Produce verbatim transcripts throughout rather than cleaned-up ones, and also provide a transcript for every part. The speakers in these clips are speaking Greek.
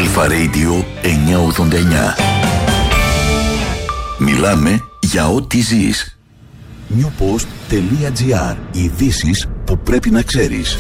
Αλφα Radio εννιακόσια ογδόντα εννιά. Μιλάμε για ό,τι ζεις. newpost.gr. Ειδήσεις που πρέπει να ξέρεις.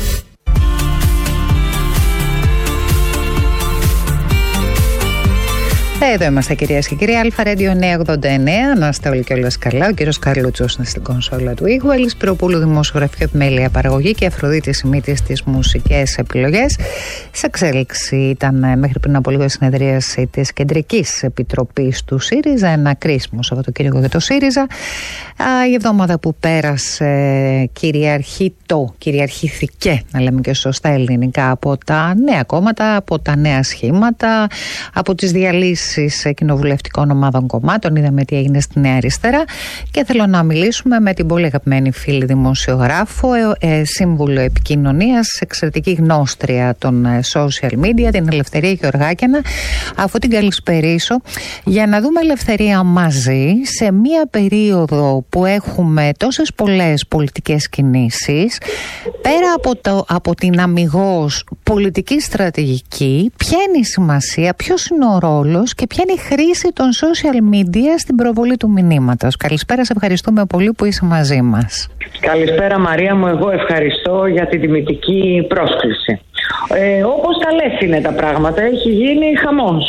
Εδώ είμαστε, κυρίες και κύριοι. Αλφα Radio εννιακόσια ογδόντα εννέα. Να είστε όλοι και όλες καλά. Ο κύριος Καρλούτσος είναι στην κονσόλα του ήχου. Έλλης Προπούλου, δημοσιογραφική επιμέλεια, παραγωγή, και Αφροδίτη Σιμίτης στις μουσικές επιλογές. Σε εξέλιξη ήταν μέχρι πριν από λίγο συνεδρίαση της Κεντρικής Επιτροπής του ΣΥΡΙΖΑ. Ένα κρίσιμο Σαββατοκύριακο για το ΣΥΡΙΖΑ. Η εβδομάδα που πέρασε κυριαρχεί το, κυριαρχήθηκε, να λέμε και σωστά ελληνικά, από τα νέα κόμματα, από τα νέα σχήματα, από τις διαλύσεις κοινοβουλευτικών ομάδων κομμάτων. Είδαμε τι έγινε στη Νέα Αριστερά και θέλω να μιλήσουμε με την πολύ αγαπημένη φίλη δημοσιογράφο, ε, σύμβουλο επικοινωνίας, εξαιρετική γνώστρια των social media, την Ελευθερία Γεωργάκιανα, αφού την καλησπερίσω, για να δούμε, Ελευθερία, μαζί σε μία περίοδο που έχουμε τόσες πολλές πολιτικές κινήσεις, πέρα από, το, από την αμιγώς πολιτική στρατηγική, ποια είναι η σημασία, ποιος είναι ο ρόλος και ποια είναι η χρήση των social media στην προβολή του μηνύματος. Καλησπέρα, σε ευχαριστούμε πολύ που είσαι μαζί μας. Καλησπέρα, Μαρία μου, εγώ ευχαριστώ για την τιμητική πρόσκληση. Ε, όπως τα λες είναι τα πράγματα, έχει γίνει χαμός.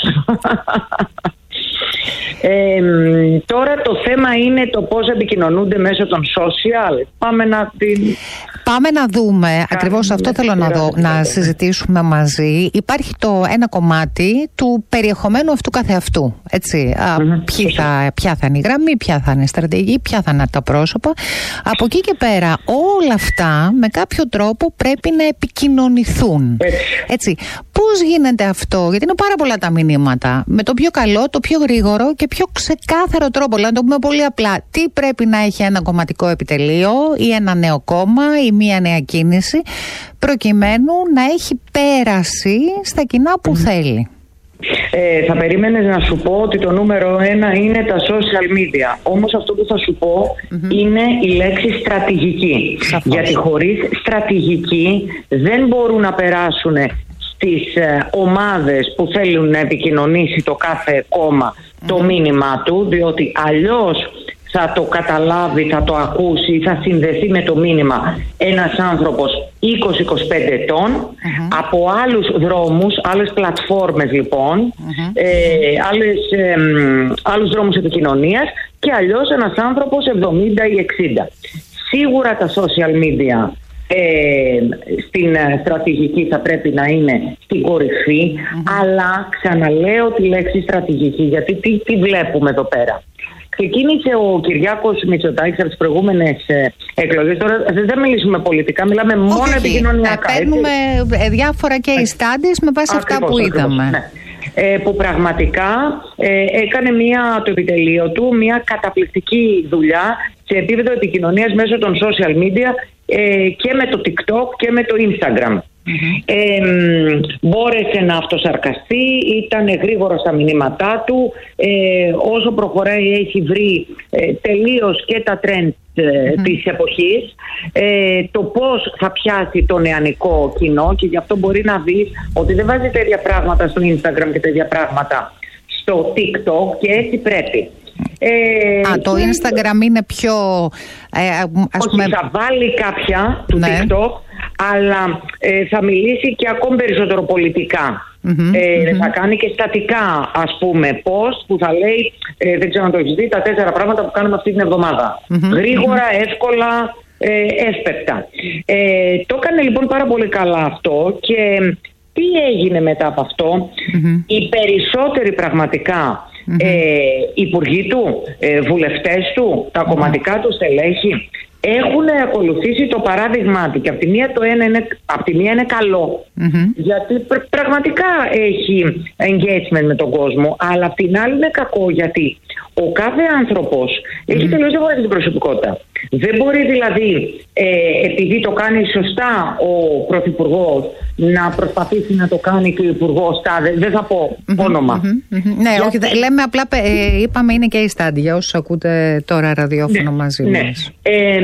Ε, τώρα το θέμα είναι το πώς επικοινωνούνται μέσω των social. Πάμε να την... Πάμε να δούμε, Κάνε ακριβώς αυτό θέλω να, δω, να συζητήσουμε μαζί. Υπάρχει το ένα κομμάτι του περιεχομένου αυτού καθεαυτού. Έτσι, mm-hmm. Ποιοι θα, ποια θα είναι η γραμμή, ποια θα είναι η στρατηγική, ποια θα είναι τα πρόσωπα. Από εκεί και πέρα όλα αυτά με κάποιο τρόπο πρέπει να επικοινωνηθούν. Έτσι, πώς γίνεται αυτό? Γιατί είναι πάρα πολλά τα μηνύματα. Με το πιο καλό, το πιο γρήγορο και πιο ξεκάθαρο τρόπο. Δηλαδή, να το πούμε πολύ απλά. Τι πρέπει να έχει ένα κομματικό επιτελείο ή ένα νέο κόμμα ή μία νέα κίνηση, προκειμένου να έχει πέραση στα κοινά που mm. θέλει. Ε, θα περίμενες να σου πω ότι το νούμερο ένα είναι τα social media. Όμως αυτό που θα σου πω mm-hmm. είναι η λέξη στρατηγική. Σαφώς. Γιατί χωρίς στρατηγική δεν μπορούν να περάσουν στις ε, ομάδες που θέλουν να επικοινωνήσει το κάθε κόμμα mm-hmm. το μήνυμά του, διότι αλλιώς θα το καταλάβει, θα το ακούσει, θα συνδεθεί με το μήνυμα ένας άνθρωπος είκοσι με είκοσι πέντε ετών mm-hmm. από άλλους δρόμους, άλλες πλατφόρμες λοιπόν, mm-hmm. ε, άλλες, ε, άλλους δρόμους επικοινωνίας, και αλλιώς ένας άνθρωπος εβδομήντα ή εξήντα. Σίγουρα τα social media ε, στην στρατηγική θα πρέπει να είναι στην κορυφή, mm-hmm. αλλά ξαναλέω τη λέξη στρατηγική, γιατί τι, τι βλέπουμε εδώ πέρα. Ξεκίνησε ο Κυριάκος Μητσοτάκης από τις προηγούμενες εκλογές. Τώρα δεν μιλήσουμε πολιτικά, μιλάμε μόνο όχι, επικοινωνιακά. Παίρνουμε διάφορα και οι στάντιες με βάση ακριβώς, αυτά που ακριβώς, είδαμε. Ναι. Ε, που πραγματικά ε, έκανε μια, το επιτελείο του μια καταπληκτική δουλειά σε επίπεδο επικοινωνίας μέσω των social media ε, και με το TikTok και με το Instagram. Mm-hmm. Ε, μπόρεσε να αυτοσαρκαστεί, ήταν γρήγορο στα μηνύματά του, ε, όσο προχωράει έχει βρει ε, τελείως και τα trend ε, mm-hmm. της εποχής, ε, το πώς θα πιάσει το νεανικό κοινό, και γι' αυτό μπορεί να δεις ότι δεν βάζει τέτοια πράγματα στο Instagram και τέτοια πράγματα στο TikTok, και έτσι πρέπει. Ε, Α, το Instagram είναι πιο ε, ας όχι, πούμε... θα βάλει κάποια του ναι. TikTok, αλλά ε, θα μιλήσει και ακόμη περισσότερο πολιτικά. Mm-hmm, ε, mm-hmm. Θα κάνει και στατικά, ας πούμε, post που θα λέει, ε, δεν ξέρω αν το έχεις δει, τα τέσσερα πράγματα που κάνουμε αυτή την εβδομάδα. Mm-hmm, γρήγορα, mm-hmm. εύκολα, ε, εύπεπτα. Ε, το έκανε λοιπόν πάρα πολύ καλά αυτό, και τι έγινε μετά από αυτό? Mm-hmm. Οι περισσότεροι πραγματικά mm-hmm. ε, υπουργοί του, ε, βουλευτές του, τα mm-hmm. κομματικά του στελέχη έχουν ακολουθήσει το παράδειγμά του, και από τη μία το ένα είναι, από τη μία είναι καλό mm-hmm. γιατί πr- πραγματικά έχει engagement με τον κόσμο, αλλά από την άλλη είναι κακό, γιατί Ο κάθε άνθρωπος mm-hmm. έχει τελείως διαφορετική προσωπικότητα. Δεν μπορεί δηλαδή, ε, επειδή το κάνει σωστά ο Πρωθυπουργός, να προσπαθήσει να το κάνει και ο Υπουργός τάδε. Δεν θα πω όνομα. Mm-hmm. Mm-hmm. Ναι, όχι, δε, λέμε απλά, ε, είπαμε είναι και η Στάντη, για όσους ακούτε τώρα ραδιόφωνο ναι, μαζί ναι. μας. Ε,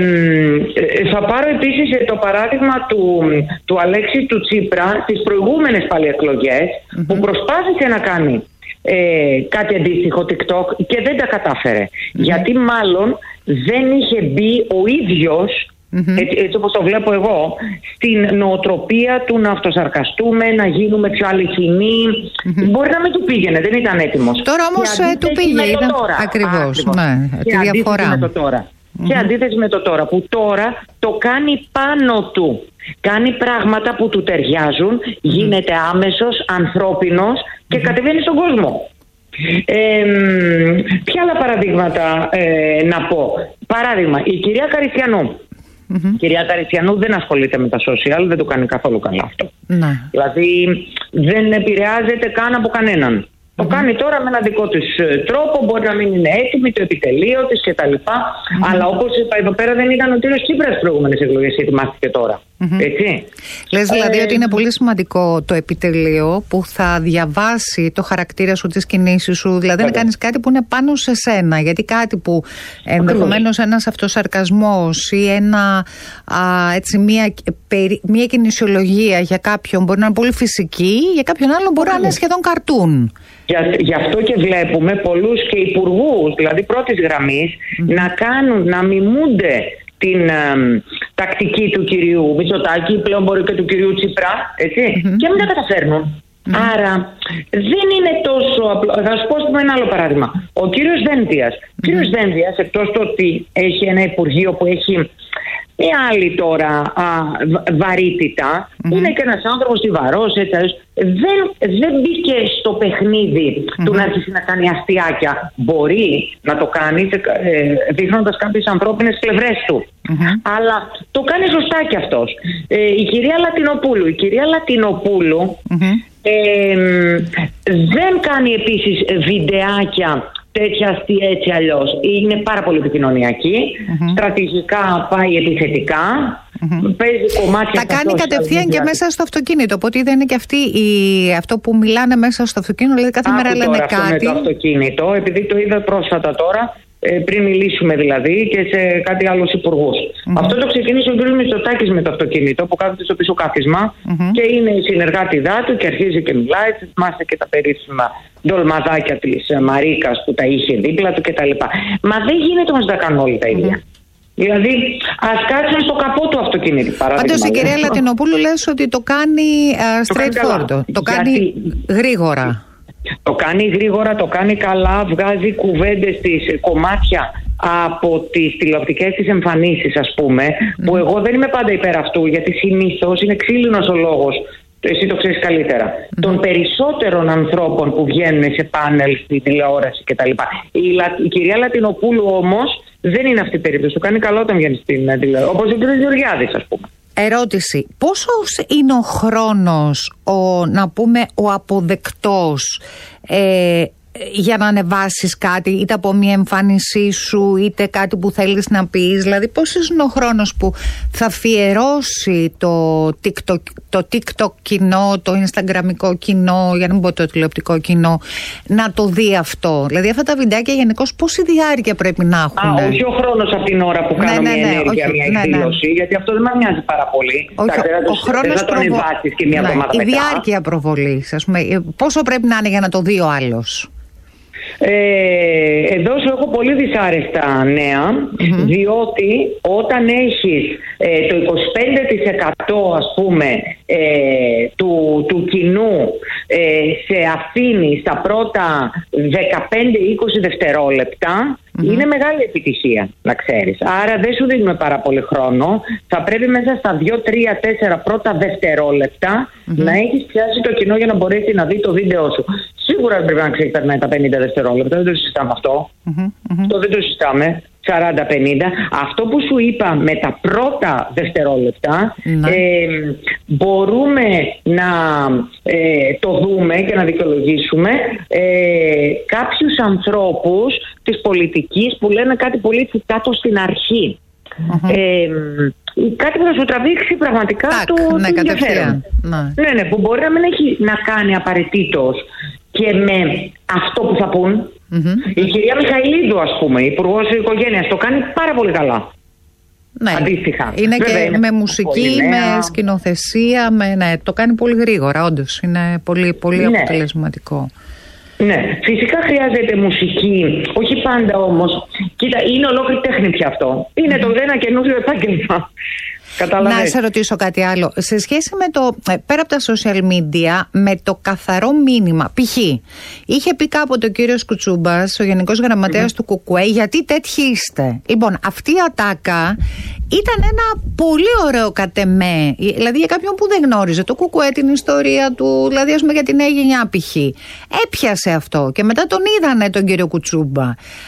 θα πάρω επίσης το παράδειγμα του, του Αλέξη του Τσίπρα στις προηγούμενες πάλι εκλογές, mm-hmm. που προσπάθησε να κάνει Ε, κάτι αντίστοιχο TikTok και δεν τα κατάφερε. Mm-hmm. Γιατί μάλλον δεν είχε μπει ο ίδιος, mm-hmm. έτσι, έτσι όπως το βλέπω εγώ, στην νοοτροπία του να αυτοσαρκαστούμε, να γίνουμε πιο αληθινοί. Mm-hmm. Μπορεί να μην του πήγαινε, δεν ήταν έτοιμος. Τώρα όμως ε, του πήγε, ήταν τώρα. Ακριβώς, ακριβώς. Ναι, και τη διαφορά. Με το τώρα. Mm-hmm. Και αντίθεση με το τώρα, που τώρα το κάνει πάνω του. Κάνει πράγματα που του ταιριάζουν, mm-hmm. γίνεται άμεσος, ανθρώπινος και mm-hmm. κατεβαίνει στον κόσμο. Ε, ποια άλλα παραδείγματα ε, να πω? Παράδειγμα, η κυρία Καριστιανού. Mm-hmm. Η κυρία Καριστιανού δεν ασχολείται με τα social, δεν το κάνει καθόλου καλά αυτό. Mm-hmm. Δηλαδή δεν επηρεάζεται καν από κανέναν. Το mm-hmm. κάνει τώρα με ένα δικό της τρόπο, μπορεί να μην είναι έτοιμη, το επιτελείο της κτλ. Mm-hmm. Αλλά όπως είπα εδώ πέρα, δεν ήταν ο κύριος Τσίπρας στις προηγούμενες εκλογές, ετοιμάστηκε τώρα. Mm-hmm. Έτσι. Λες δηλαδή ε... ότι είναι πολύ σημαντικό το επιτελείο που θα διαβάσει το χαρακτήρα σου, τις κινήσεις σου, δηλαδή να κάνεις κάτι που είναι πάνω σε σένα. Γιατί κάτι που ενδεχομένως ένας αυτοσαρκασμός ή ένα, α, έτσι, μια, περι, μια κινησιολογία για κάποιον μπορεί να είναι πολύ φυσική, για κάποιον άλλον μπορεί mm-hmm. να είναι σχεδόν καρτούν. Για, γι' αυτό και βλέπουμε πολλούς και υπουργούς, δηλαδή πρώτης γραμμής, mm-hmm. να κάνουν, να μιμούνται την ε, τακτική του κυρίου Μητσοτάκη, πλέον μπορεί και του κυρίου Τσίπρα, έτσι, mm-hmm. και μην τα καταφέρνουν. Mm-hmm. Άρα δεν είναι τόσο απλό. Θα σου πω με ένα άλλο παράδειγμα. Ο κύριος Δένδιας. Mm-hmm. Ο κύριος Δένδιας, εκτός του ότι έχει ένα υπουργείο που έχει μια άλλη τώρα α, βαρύτητα, mm-hmm. είναι και ένας άνθρωπος στιβαρός, έτσι, δεν, δεν μπήκε στο παιχνίδι mm-hmm. του να αρχίσει να κάνει αστιάκια. Μπορεί να το κάνει ε, δείχνοντας κάποιες ανθρώπινες πλευρές του. Mm-hmm. Αλλά το κάνει σωστά κι αυτός. Ε, η κυρία Λατινοπούλου. Η κυρία Λατινοπούλου mm-hmm. ε, δεν κάνει επίσης βιντεάκια τέτοια αστεία έτσι αλλιώς. Είναι πάρα πολύ επικοινωνιακή. Mm-hmm. Στρατηγικά πάει επιθετικά. Mm-hmm. Παίζει κομμάτια. Τα κάνει κατευθείαν και μέσα στο αυτοκίνητο. Οπότε δεν είναι και αυτή η... αυτό που μιλάνε μέσα στο αυτοκίνητο. Δηλαδή κάθε μέρα λένε τώρα, κάτι. Αυτό με το αυτοκίνητο, επειδή το είδα πρόσφατα τώρα, πριν μιλήσουμε δηλαδή και σε κάτι άλλους υπουργούς. Mm-hmm. Αυτό το ξεκίνησε ο κ. Μητσοτάκης με το αυτοκίνητο που κάθεται στο πίσω κάθισμα mm-hmm. και είναι η συνεργάτηδά του και αρχίζει και μιλάει. Θυμάστε και τα περίφημα ντολμαδάκια της Μαρίκας που τα είχε δίπλα του κτλ. Μα δεν γίνεται όμως να τα κάνουν όλοι τα ίδια. Mm-hmm. Δηλαδή, ας κάτσουν στο καπό του αυτοκίνητου. Πάντως η κυρία Λατινοπούλου λες ότι το κάνει uh, straightforward. Το, το κάνει Γιατί... γρήγορα. Το κάνει γρήγορα, το κάνει καλά, βγάζει κουβέντες της, κομμάτια από τις τηλεοπτικές της εμφανίσεις, ας πούμε, mm. που εγώ δεν είμαι πάντα υπέρ αυτού, γιατί συνήθως είναι ξύλινος ο λόγος, εσύ το ξέρεις καλύτερα, mm. των περισσότερων ανθρώπων που βγαίνουν σε πάνελ, στη τηλεόραση κτλ. Η, η κυρία Λατινοπούλου όμως δεν είναι αυτή η περίπτωση, το κάνει καλά όταν βγαίνει στην τηλεόραση, όπως ο κ. Γεωργιάδης, ας πούμε. Ερώτηση, πόσος είναι ο χρόνος, ο, να πούμε, ο αποδεκτός ε, για να ανεβάσεις κάτι, είτε από μια εμφάνισή σου, είτε κάτι που θέλεις να πεις? Δηλαδή πόσος είναι ο χρόνος που θα αφιερώσει το TikTok, το TikTok κοινό, το Instagramικό κοινό, για να μην πω το τηλεοπτικό κοινό, να το δει αυτό? Δηλαδή αυτά τα βιντεάκια γενικώς πόση διάρκεια πρέπει να έχουν? Α, όχι ο χρόνος από την ώρα που ναι, κάνω ναι, ναι, μια ενέργεια, όχι, μια εκδήλωση, ναι, ναι. γιατί αυτό δεν με νοιάζει πάρα πολύ. Όχι, θα, ο, ο χρόνος προβολής και μια ναι, η μετά. Διάρκεια προβολής, ας πούμε, πόσο πρέπει να είναι για να το δει ο άλλος? Ε, εδώ σου έχω πολύ δυσάρεστα νέα, mm-hmm. διότι όταν έχεις ε, το είκοσι πέντε τοις εκατό ας πούμε ε, του, του κοινού ε, σε αφήνει στα πρώτα δεκαπέντε με είκοσι δευτερόλεπτα, mm-hmm. είναι μεγάλη επιτυχία, να ξέρεις. Άρα δεν σου δίνουμε πάρα πολύ χρόνο. Θα πρέπει μέσα στα δύο, τρία, τέσσερα πρώτα δευτερόλεπτα mm-hmm. να έχεις πιάσει το κοινό για να μπορέσει να δει το βίντεο σου. Σίγουρα δεν πρέπει να ξεπερνάει τα πενήντα δευτερόλεπτα, δεν το συζητάμε αυτό. Mm-hmm. Αυτό δεν το συζητάμε. σαράντα πενήντα. Αυτό που σου είπα με τα πρώτα δευτερόλεπτα mm-hmm. ε, μπορούμε να ε, το δούμε και να δικαιολογήσουμε ε, κάποιους ανθρώπους της πολιτικής που λένε κάτι πολύ τσιτάτο στην αρχή. Mm-hmm. Ε, κάτι που θα σου τραβήξει πραγματικά Τάκ, το, ναι, το ενδιαφέρον. Ναι. ναι, ναι, που μπορεί να μην έχει να κάνει απαραίτητος και με αυτό που θα πούν. Mm-hmm. Η κυρία Μιχαηλίδου, ας πούμε, υπουργός οικογένειας, το κάνει πάρα πολύ καλά. Ναι. Αντίστοιχα. Είναι Βέβαια, και είναι με μουσική, με σκηνοθεσία, με, ναι, το κάνει πολύ γρήγορα, όντως. Είναι πολύ, πολύ ναι. αποτελεσματικό. Ναι, φυσικά χρειάζεται μουσική, όχι πάντα όμως. Κοίτα, είναι ολόκληρη τέχνη πια αυτό. Είναι mm. το ένα καινούριο επάγγελμα. Να σε ρωτήσω κάτι άλλο. Σε σχέση με το, πέρα από τα social media, με το καθαρό μήνυμα, π.χ. είχε πει κάποτε ο κύριος Κουτσούμπας, ο Γενικός Γραμματέας mm-hmm. του Κουκουέ, γιατί τέτοιοι είστε. Λοιπόν, αυτή η ατάκα ήταν ένα πολύ ωραίο κατ' εμέ. Δηλαδή για κάποιον που δεν γνώριζε το Κουκουέ, την ιστορία του, δηλαδή ας πούμε για τη νέα γενιά π.χ. Έπιασε αυτό και μετά τον είδανε τον κύριο Κουτσούμπα.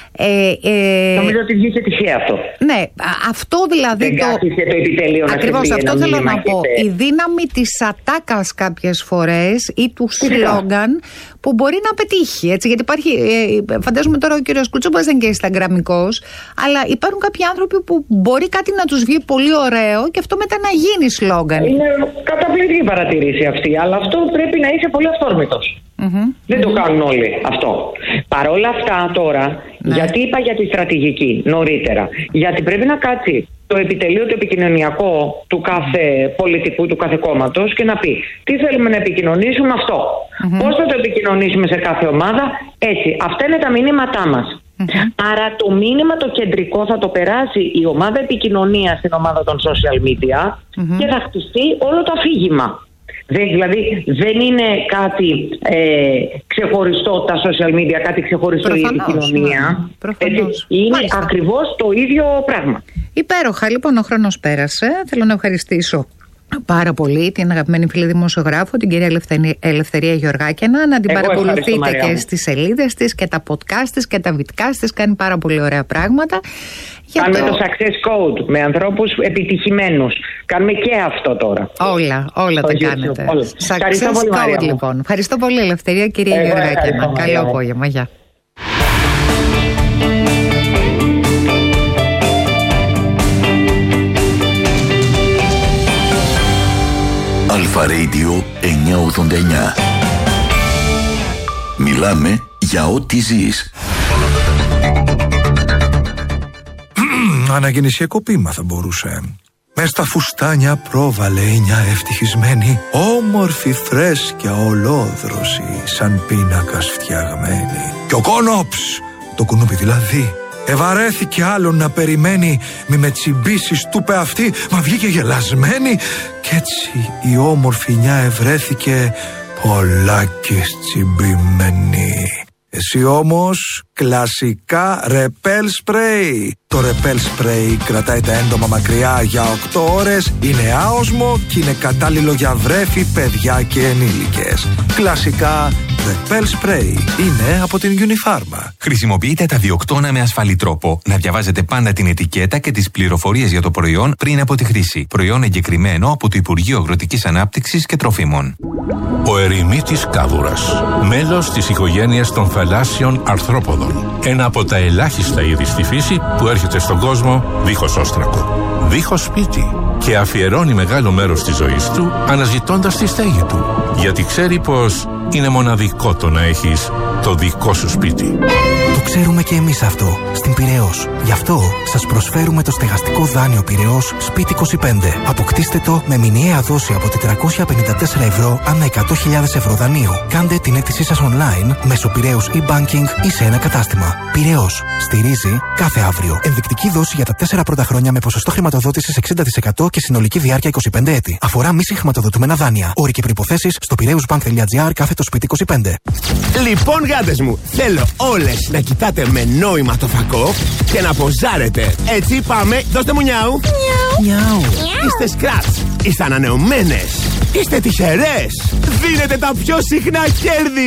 Ε, ε, Νομίζω ότι βγήκε τυχαία αυτό. Ναι, αυτό δηλαδή. Δεν το... κάθισε το επιτελείο να Ακριβώς αυτό θέλω να πω. Και... η δύναμη της ατάκας κάποιες φορές ή του σλόγγαν που μπορεί να πετύχει. Έτσι, γιατί υπάρχει, ε, φαντάζομαι τώρα ο κύριος Κουτσούμπας δεν είναι και ισταγκραμικός, αλλά υπάρχουν κάποιοι άνθρωποι που μπορεί κάτι να τους βγει πολύ ωραίο και αυτό μετά να γίνει σλόγγαν. Είναι καταπληκτική παρατηρήση αυτή, αλλά αυτό πρέπει να είσαι πολύ αυθόρμητος. Mm-hmm. Δεν mm-hmm. το κάνουν όλοι αυτό. Παρ' όλα αυτά τώρα, ναι. γιατί είπα για τη στρατηγική νωρίτερα, γιατί πρέπει να κάτσει το επιτελείο το επικοινωνιακό του κάθε πολιτικού, του κάθε κόμματος και να πει τι θέλουμε να επικοινωνήσουμε αυτό. Mm-hmm. Πώς θα το επικοινωνήσουμε σε κάθε ομάδα. Έτσι, αυτά είναι τα μηνύματά μας. Mm-hmm. Άρα το μήνυμα το κεντρικό θα το περάσει η ομάδα επικοινωνίας στην ομάδα των social media mm-hmm. και θα χτιστεί όλο το αφήγημα. Δεν, δηλαδή δεν είναι κάτι ε, ξεχωριστό τα social media, κάτι ξεχωριστό προφανώς, η επικοινωνία. Ναι, έτσι, είναι Μάλιστα. ακριβώς το ίδιο πράγμα. Υπέροχα, λοιπόν, ο χρόνος πέρασε. Θέλω να ευχαριστήσω πάρα πολύ την αγαπημένη φίλη δημοσιογράφο, την κυρία Ελευθερία, Ελευθερία Γεωργάκινα, να την Εγώ παρακολουθείτε και στις σελίδες της και τα podcast της και τα vidcast της. Κάνει πάρα πολύ ωραία πράγματα. Κάνουμε το... το success code με ανθρώπους επιτυχημένους. Κάνουμε και αυτό τώρα. Όλα, όλα τα κάνετε. Όλα. Success πολύ, code Μαρία, λοιπόν. Ευχαριστώ πολύ, Ελευθερία, κυρία Εγώ Γεωργάκινα. Καλό απόγευμα. Γεια. Αλφα Radio εννιακόσια ογδόντα εννιά. Μιλάμε για ό,τι ζεις. Αναγεννησιακό ποίημα θα μπορούσε. Μες στα φουστάνια πρόβαλε μια ευτυχισμένη, όμορφη φρέσκια ολόδρωση, σαν πίνακας φτιαγμένη. Κι ο κόνοψ, το κουνούπι δηλαδή, ευαρέθηκε άλλον να περιμένει, μη με τσιμπήσεις του πε αυτή, μα βγήκε γελασμένη. Κι έτσι η όμορφη νιά ευρέθηκε πολλάκις τσιμπημένη. Εσύ όμως κλασικά ρεπέλ σπρέι. Το ρεπέλ σπρέι κρατάει τα έντομα μακριά για οκτώ ώρες, είναι άοσμο και είναι κατάλληλο για βρέφη, παιδιά και ενήλικες. Κλασικά ρεπέλ σπρέι είναι από την Unifarma. Χρησιμοποιείτε τα διοκτώνα με ασφαλή τρόπο. Να διαβάζετε πάντα την ετικέτα και τις πληροφορίες για το προϊόν πριν από τη χρήση. Προϊόν εγκεκριμένο από το Υπουργείο Αγροτικής Ανάπτυξης και Τροφίμων. Ο ερημίτης κάβουρας, μέλος της οικογένειας των θαλάσσιων αρθρόποδων. Ένα από τα ελάχιστα είδη στη φύση που έρχεται στον κόσμο δίχως όστρακο, δίχως σπίτι και αφιερώνει μεγάλο μέρος της ζωής του αναζητώντας τη στέγη του. Γιατί ξέρει πως είναι μοναδικό το να έχεις το δικό σου σπίτι. Το ξέρουμε και εμείς αυτό στην Πειραιώς. Γι' αυτό σας προσφέρουμε το στεγαστικό δάνειο Πειραιώς Σπίτι είκοσι πέντε. Αποκτήστε το με μηνιαία δόση από τετρακόσια πενήντα τέσσερα ευρώ ανά εκατό χιλιάδες ευρώ δανείου. Κάντε την αίτησή σας online μέσω Πειραιώς e-banking ή σε ένα κατάστημα. Πειραιώς. Στηρίζει κάθε αύριο. Ενδεικτική δόση για τα τέσσερα πρώτα χρόνια με ποσοστό χρηματοδότησης εξήντα τοις εκατό και συνολική διάρκεια είκοσι πέντε έτη. Αφορά μη συγχρηματοδοτούμενα δάνεια. Όροι και προϋποθέσεις στο πειραιούσbank.gr κάθετο σπίτι είκοσι πέντε. Λοιπόν, γάτες μου, θέλω όλες να κοιτάτε με νόημα το φακό και να ποζάρετε. Έτσι πάμε, δώστε μου νιάου. Νιάου. Είστε σκράτς, είστε ανανεωμένες, είστε τυχερές. Δίνετε τα πιο συχνά κέρδη.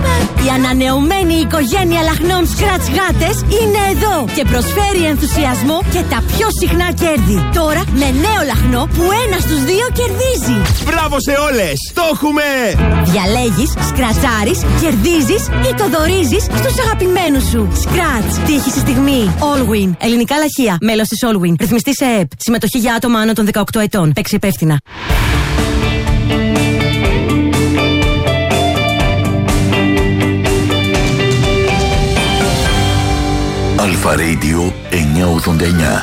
Η ανανεωμένη οικογένεια λαχνών Scratch γάτες είναι εδώ και προσφέρει ενθουσιασμό και τα πιο συχνά κέρδη. Τώρα με νέο λαχνό που ένα στους δύο κερδίζει. Μπράβο σε όλες, το έχουμε. Διαλέγεις, σκρατσάρεις, κερδίζεις ή το δωρίζεις στους αγαπημένους σου. σου. Scratch. Τύχη στη στιγμή. Allwin. Ελληνικά λαχεία. Μέλος της Allwin. Ρυθμιστή σε ΕΕΠ. Συμμετοχή για άτομα άνω των δεκαοκτώ ετών. Παίξει υπεύθυνα. Αλφα Radio εννιακόσια ογδόντα εννιά.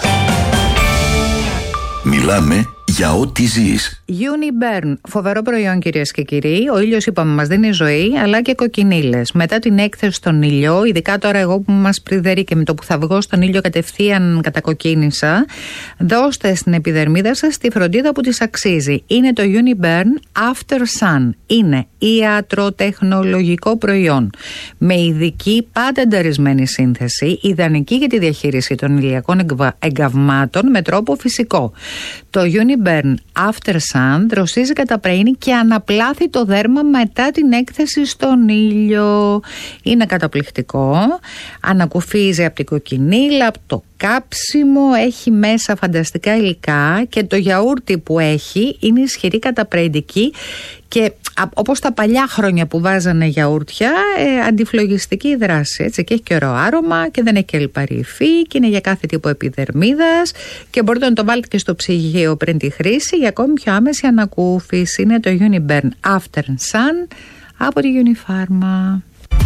Μιλάμε για ό,τι ζεις. Uniburn, φοβερό προϊόν κυρίες και κύριοι. Ο ήλιος, είπαμε, μας δίνει ζωή, αλλά και κοκκινίλες. Μετά την έκθεση στον ήλιο, ειδικά τώρα εγώ που μας πριδερεί και με το που θα βγω στον ήλιο κατευθείαν κατακοκκίνησα, δώστε στην επιδερμίδα σας τη φροντίδα που της αξίζει. Είναι το Uniburn After Sun. Είναι ιατροτεχνολογικό προϊόν με ειδική πατενταρισμένη σύνθεση, ιδανική για τη διαχείριση των ηλιακών εγκαυμάτων με τρόπο φυσικό. Το Uniburn After Sun δροσίζει, καταπραίνει και αναπλάθει το δέρμα μετά την έκθεση στον ήλιο. Είναι καταπληκτικό. Ανακουφίζει από την κοκκινίλα, από το κάψιμο, έχει μέσα φανταστικά υλικά και το γιαούρτι που έχει είναι ισχυρή καταπραιντική και όπως τα παλιά χρόνια που βάζανε γιαούρτια, ε, αντιφλογιστική δράση, έτσι, και έχει και ωραίο άρωμα και δεν έχει και λιπαρή υφή και είναι για κάθε τύπο επιδερμίδας και μπορείτε να το βάλετε και στο ψυγείο πριν τη χρήση για ακόμη πιο άμεση ανακούφιση. Είναι το Uniburn After Sun από τη Unipharma.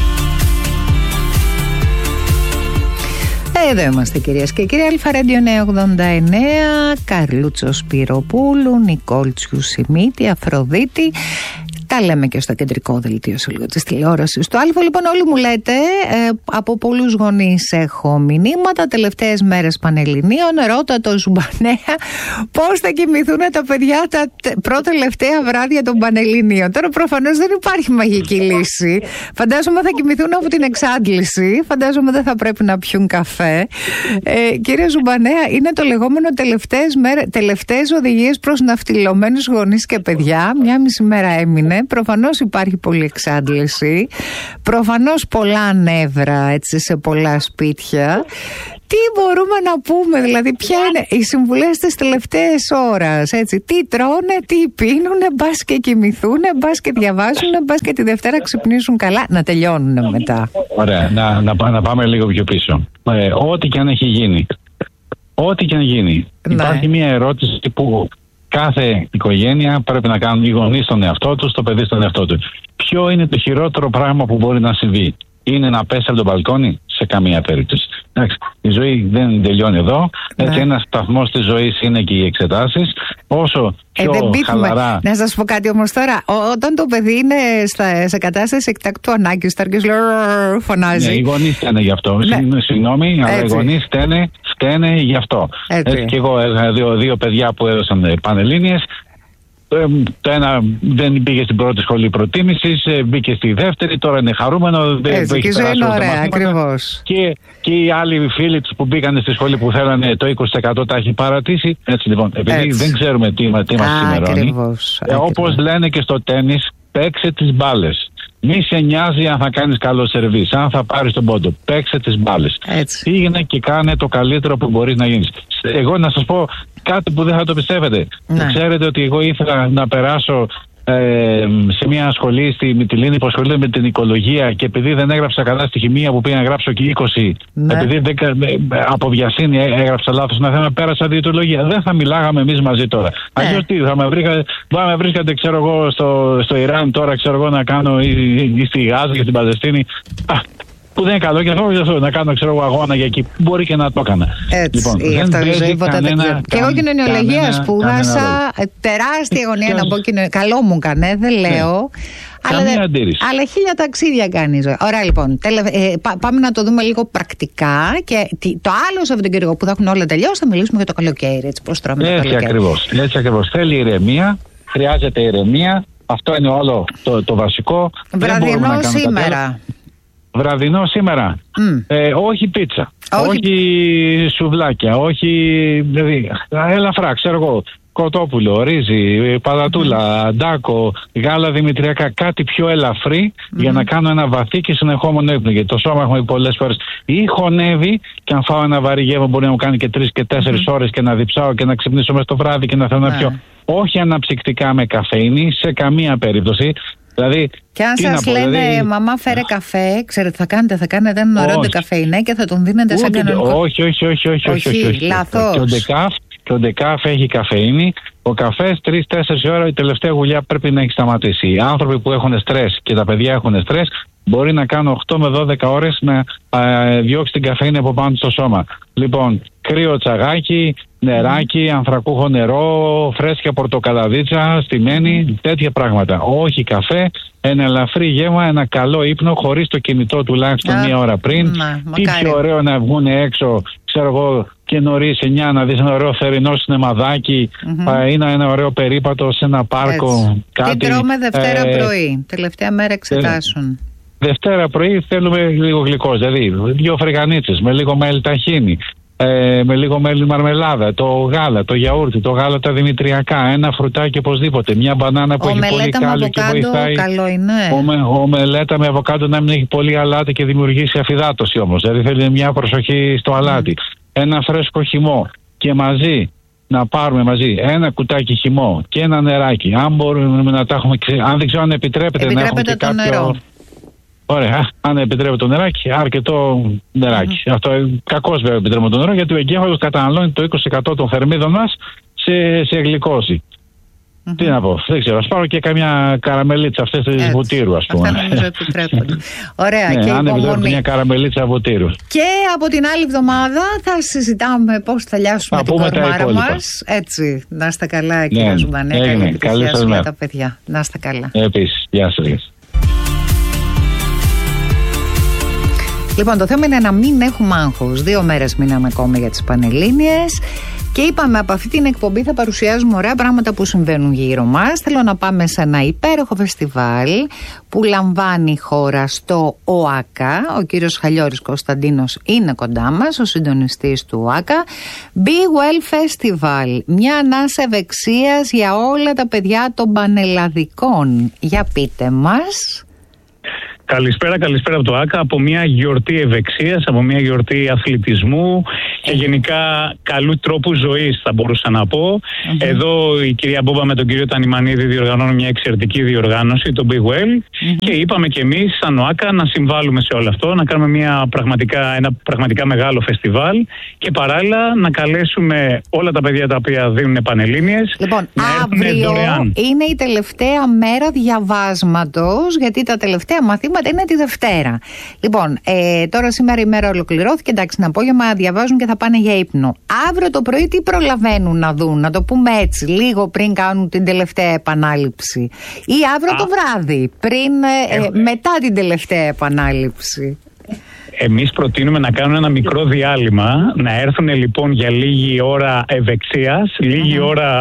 Εδώ είμαστε κυρίες και κύριοι. Αλφα Radio εννιακόσια ογδόντα εννέα, Καρλούτσο Σπυροπούλου, Νικόλτσιου Σιμίτη, Αφροδίτη. Τα λέμε και στο κεντρικό δελτίο σε λίγο της τηλεόρασης του Αλφα. Λοιπόν, όλοι μου λέτε, ε, από πολλούς γονείς έχω μηνύματα, τελευταίες μέρες Πανελληνίων, ρώτα το Ζουμπανέα πώς θα κοιμηθούν τα παιδιά τα πρώτα τελευταία βράδια των Πανελληνίων. Τώρα προφανώς δεν υπάρχει μαγική λύση. Φαντάζομαι θα κοιμηθούν από την εξάντληση, φαντάζομαι δεν θα πρέπει να πιούν καφέ. Ε, κύριε Ζουμπανέα, είναι το λεγόμενο τελευταίες, μέρες, τελευταίες οδηγίες προς ναυτιλωμένους γονείς και παιδιά. Μια μισή μέρα έμεινε. Προφανώς υπάρχει πολλή εξάντληση, προφανώς πολλά νεύρα, έτσι, σε πολλά σπίτια. Τι μπορούμε να πούμε, δηλαδή, ποια είναι οι συμβουλές της τελευταίας ώρας, έτσι, τι τρώνε, τι πίνουνε, μπας και κοιμηθούνε, μπας και διαβάζουνε, μπας και τη Δευτέρα ξυπνήσουν καλά, να τελειώνουνε μετά. Ωραία, να, να, να πάμε λίγο πιο πίσω. Ε, ό,τι και αν έχει γίνει, ό,τι και αν γίνει, ναι. Υπάρχει μια ερώτηση που κάθε οικογένεια πρέπει να κάνουν οι γονείς στον εαυτό του, το παιδί στον εαυτό του. Ποιο είναι το χειρότερο πράγμα που μπορεί να συμβεί? Είναι να πέσει από το μπαλκόνι? Σε καμία περίπτωση. Εντάξει, η ζωή δεν τελειώνει εδώ. Ναι. Έτσι, ένας σταθμός της ζωής είναι και οι εξετάσεις. Όσο πιο ε, χαλαρά. Να σας πω κάτι όμως τώρα. Ό, όταν το παιδί είναι στα, σε κατάσταση εκτακτού ανάγκης, θα αρχίσει να φωνάζει. Ναι, οι γονείς φταίνε γι' αυτό. Ναι. Συγγνώμη, αλλά οι γονείς φταίνε, φταίνε γι' αυτό. Έτσι. Έτσι, και εγώ είχα δύο, δύο παιδιά που έδωσαν Πανελλήνιες. Το ένα δεν πήγε στην πρώτη σχολή προτίμησης, μπήκε στη δεύτερη, τώρα είναι χαρούμενο. Έτσι, και η ζωή είναι ωραία, ακριβώς. Και, και οι άλλοι φίλοι τους που μπήκαν στη σχολή που θέλανε το είκοσι τοις εκατό τα έχει παρατήσει. Έτσι λοιπόν, επειδή Έτσι. δεν ξέρουμε τι, τι μας σημερώνει, ε, όπως λένε και στο τένις, παίξε τις μπάλες. Μη σε νοιάζει αν θα κάνεις καλό σερβίς, αν θα πάρεις τον πόντο. Παίξε τις μπάλες. Πήγαινε και κάνε το καλύτερο που μπορείς να γίνεις. Εγώ να σας πω κάτι που δεν θα το πιστεύετε. Ναι. Ξέρετε ότι εγώ ήθελα να περάσω ε, σε μια σχολή στη Μυτιλήνη που ασχολείται με την οικολογία και επειδή δεν έγραψα καλά στη χημεία που πήγα να γράψω και είκοσι, ναι. επειδή δεν, από βιασύνη έγραψα λάθος ένα θέμα, πέρασα διαιτολογία. Δεν θα μιλάγαμε εμείς μαζί τώρα. Ναι. Αλλιώς τι, θα με, βρήκα, θα με βρίσκατε ξέρω εγώ στο, στο Ιράν τώρα ξέρω εγώ να κάνω ή, ή στη Γάζα και στην Παλαιστίνη. Α, που δεν είναι καλό και αυτό, αυτό να κάνω ξέρω, αγώνα για εκεί. Μπορεί και να το έκανα. Έτσι, λοιπόν, η αυτοζωή ποτέ δεν ξέρω. Και εγώ κοινωνιολογία σπούδασα, τεράστια γωνία να πω κοινωνιολογία. Καλό μου έκανε, δεν λέω. Αλλά, δε, αλλά χίλια ταξίδια κάνει η ζωή. Ωραία, λοιπόν. Τελε, ε, πά, πάμε να το δούμε λίγο πρακτικά. Και τι, το άλλο Σαββατοκύριακο που θα έχουν όλα τελειώσει, θα μιλήσουμε για το καλοκαίρι. Έτσι, πώς τρώμε το καλοκαίρι. Ακριβώς. Έτσι ακριβώς. Θέλει ηρεμία. Χρειάζεται ηρεμία. Αυτό είναι όλο το, το βασικό. Βραδινό σήμερα. Βραδινό σήμερα. Mm. Ε, όχι πίτσα. Όχι... όχι σουβλάκια. Όχι. Δηλαδή, ελαφρά, ξέρω εγώ. Κοτόπουλο, ρύζι, πατατούλα, mm. ντάκο, γάλα δημητριακά. Κάτι πιο ελαφρύ mm. για να κάνω ένα βαθύ και συνεχόμενο ύπνο. Γιατί το σώμα έχουμε πολλές φορές ή χωνεύει και αν φάω ένα βαρύ γεύμα μπορεί να μου κάνει και τρεις και τέσσερις mm. ώρες και να διψάω και να ξυπνήσω μες το βράδυ και να θέλω να πιω. Mm. Όχι αναψυκτικά με καφέινη σε καμία περίπτωση. Δηλαδή, και αν σας λένε δηλαδή... μαμά φέρε καφέ, ξέρετε θα κάνετε, θα κάνετε έναν ωραίο ντεκαφεϊνέ και θα τον δίνετε σαν κανονικό. Όχι, όχι, όχι, όχι, όχι, όχι, όχι. Λάθος. Και ο ντεκάφ, και ο ντεκάφ έχει καφεΐνη. Ο καφές τρεις τέσσερις ώρα η τελευταία γουλιά πρέπει να έχει σταματήσει. Οι άνθρωποι που έχουν στρες και τα παιδιά έχουν στρες μπορεί να κάνουν οκτώ με δώδεκα ώρες να α, διώξει την καφεΐνη από πάνω στο σώμα. Λοιπόν, κρύο τσαγάκι, νεράκι, ανθρακούχο νερό, φρέσκια πορτοκαλαδίτσα, στημένη, τέτοια πράγματα. Όχι καφέ, ένα ελαφρύ γεύμα, ένα καλό ύπνο χωρίς το κινητό τουλάχιστον Α, μία ώρα πριν. Να, Τι πιο ωραίο να βγουν έξω, ξέρω εγώ, και νωρίς εννιά να δεις ένα ωραίο θερινό σινεμαδάκι mm-hmm. ή ένα ωραίο περίπατο σε ένα πάρκο. Κάτι, Τι τρώμε Δευτέρα ε, πρωί, τελευταία μέρα εξετάσεων. Δευτέρα πρωί θέλουμε λίγο γλυκό, δηλαδή δύο φρυγανίτσες με λίγο μέλι ταχίνι, ε, με λίγο μέλι μαρμελάδα, το γάλα, το γιαούρτι, το γάλα τα δημητριακά, ένα φρουτάκι οπωσδήποτε, μια μπανάνα που ο έχει πολύ κάλιο και βοηθάει. Καλό είναι. Ο, ο μελέτα με αβοκάντο να μην έχει πολύ αλάτι και δημιουργήσει αφυδάτωση όμως, δηλαδή θέλει μια προσοχή στο αλάτι. Mm. Ένα φρέσκο χυμό και μαζί να πάρουμε μαζί ένα κουτάκι χυμό και ένα νεράκι. Αν μπορούμε να τα έχουμε, αν δεν ξέρω αν επιτρέπεται, επιτρέπεται να έχουμε και το κάποιο... νερό. Ωραία, αν επιτρέπεται το νεράκι, αρκετό νεράκι. Mm-hmm. Αυτό κακώς βέβαια επιτρέπεται το νερό, γιατί ο εγκέφαλος καταναλώνει το είκοσι τοις εκατό των θερμίδων μας σε, σε γλυκόση. Mm-hmm. Τι να πω, δεν ξέρω, ας πάρω και καμιά καραμελίτσα αυτές της βουτύρου, ας πούμε. Αυτά νομίζω επιτρέπονται. Ωραία, ναι, και αν επιτρέπεται μια καραμελίτσα βουτύρου. Και από την άλλη εβδομάδα θα συζητάμε πώς θα λιάσουμε την κορμάρα μας. Έτσι, να είστε καλά, κύριε ναι, Ζουμπανέ. Καλή επιτυχία σου για τα παιδιά. Να είστε καλά. Επίσης, γεια σας. Λοιπόν, το θέμα είναι να μην έχουμε άγχος. Δύο μέρες μείναμε ακόμα για τις Πανελλήνιες και είπαμε από αυτή την εκπομπή θα παρουσιάζουμε ωραία πράγματα που συμβαίνουν γύρω μας. Θέλω να πάμε σε ένα υπέροχο φεστιβάλ που λαμβάνει η χώρα στο ΟΑΚΑ. Ο κύριος Χαλιώρης Κωνσταντίνος είναι κοντά μας, ο συντονιστής του ΟΑΚΑ. Be Well Festival, μια ανάσα ευεξίας για όλα τα παιδιά των πανελλαδικών. Για πείτε μας. Καλησπέρα, καλησπέρα από το ΆΚΑ, από μια γιορτή ευεξίας, από μια γιορτή αθλητισμού και γενικά καλού τρόπου ζωής θα μπορούσα να πω. Mm-hmm. Εδώ η κυρία Μπόμπα με τον κύριο Τανιμανίδη διοργανώνουν μια εξαιρετική διοργάνωση, το Be Well, mm-hmm. και είπαμε και εμείς σαν ΟΑΚΑ να συμβάλλουμε σε όλο αυτό, να κάνουμε μια πραγματικά, ένα πραγματικά μεγάλο φεστιβάλ και παράλληλα να καλέσουμε όλα τα παιδιά τα οποία δίνουν πανελλήνιες. Λοιπόν, αύριο είναι η τελευταία μέρα διαβάσματος, γιατί τα τελευταία μαθήματα είναι τη Δευτέρα. Λοιπόν, ε, τώρα σήμερα η μέρα ολοκληρώθηκε. Εντάξει, να απόγευμα διαβάζουν και θα πάνε για ύπνο. Αύριο το πρωί τι προλαβαίνουν να δουν, να το πούμε έτσι, λίγο πριν κάνουν την τελευταία επανάληψη. Ή αύριο Α. το βράδυ, πριν, ε, ε, μετά την τελευταία επανάληψη. Εμείς προτείνουμε να κάνουν ένα μικρό διάλειμμα, να έρθουν λοιπόν για λίγη ώρα ευεξίας, λίγη mm-hmm. ώρα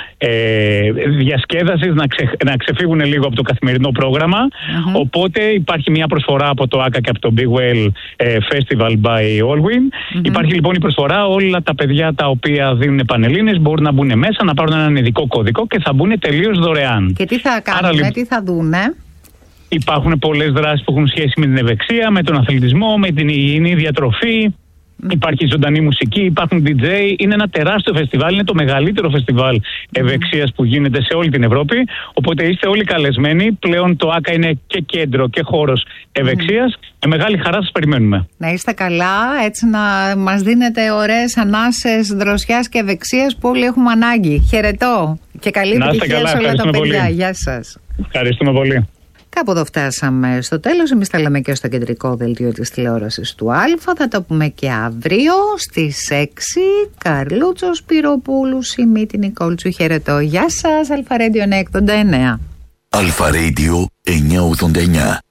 ε, διασκέδασης, να, ξε, να ξεφύγουν λίγο από το καθημερινό πρόγραμμα. Mm-hmm. Οπότε υπάρχει μια προσφορά από το ΆΚΑ και από το Be Well ε, Festival by Allwyn. Mm-hmm. Υπάρχει λοιπόν η προσφορά, όλα τα παιδιά τα οποία δίνουν πανελλήνιες μπορούν να μπουν μέσα, να πάρουν έναν ειδικό κωδικό και θα μπουν τελείως δωρεάν. Και τι θα κάνουν, Άρα, τι θα δούνε? Υπάρχουν πολλές δράσεις που έχουν σχέση με την ευεξία, με τον αθλητισμό, με την υγιεινή διατροφή. Mm. Υπάρχει ζωντανή μουσική, υπάρχουν ντι τζέι. Είναι ένα τεράστιο φεστιβάλ, είναι το μεγαλύτερο φεστιβάλ ευεξίας που γίνεται σε όλη την Ευρώπη. Οπότε είστε όλοι καλεσμένοι. Πλέον το ΆΚΑ είναι και κέντρο και χώρος ευεξίας. Mm. Με μεγάλη χαρά σας περιμένουμε. Να είστε καλά, έτσι να μας δίνετε ωραίες ανάσες δροσιάς και ευεξίας που όλοι έχουμε ανάγκη. Χαιρετώ και καλή επιτυχία σε όλα τα παιδιά. Πολύ. Γεια σας. Ευχαριστούμε πολύ. Κάπου εδώ φτάσαμε στο τέλος. Εμείς τα λέμε και στο κεντρικό δελτίο της τηλεόρασης του Α. Θα τα πούμε και αύριο στις έξι. Καρλούτσος Σπυροπούλου, Σιμίτη Νικόλτσου. Χαιρετώ. Γεια σας. Αλφα Radio εννιακόσια ογδόντα εννέα. Αλφα Radio εννιακόσια ογδόντα εννέα.